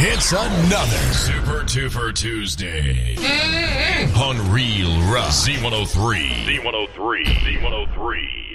It's another Super Tufer Tuesday on Real Rock Z103. Z103. Z103.